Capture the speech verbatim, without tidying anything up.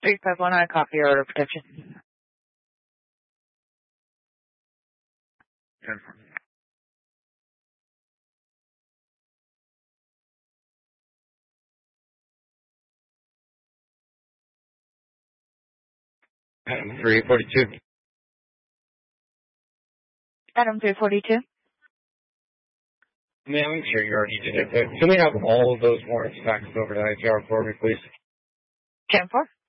three five one, I copy your order protection. ten four. Item three forty-two. Item three forty-two. Ma'am, I'm sure you already did it, but can we have all of those warrants faxed over to I T R for me, please? ten four.